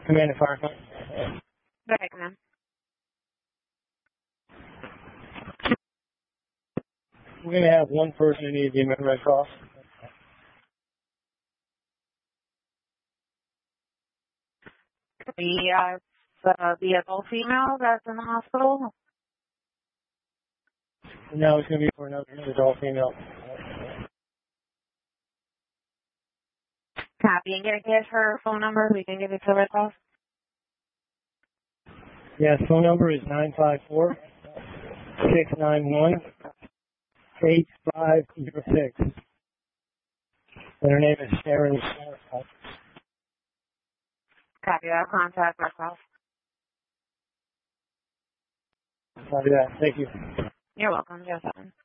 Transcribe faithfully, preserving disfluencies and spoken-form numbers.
Command and Fire. Go ahead, Command. We're going to have one person in need the American Red Cross. The, uh, the, the adult female that's in the hospital? No, it's going to be for another adult female. Copy. And can I get her phone number? We can give it to the Red Cross. Yes, phone number is nine five four, six nine one, eight five zero six. And her name is Sharon. Copy that. Contact Red Cross. Copy that. Thank you. You're welcome. Just a second.